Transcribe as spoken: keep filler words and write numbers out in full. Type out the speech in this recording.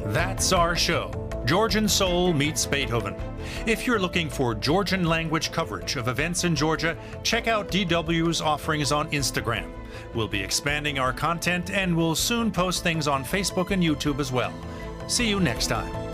That's our show. Georgian Soul meets Beethoven. If you're looking for Georgian language coverage of events in Georgia, check out D W's offerings on Instagram. We'll be expanding our content and we'll soon post things on Facebook and YouTube as well. See you next time.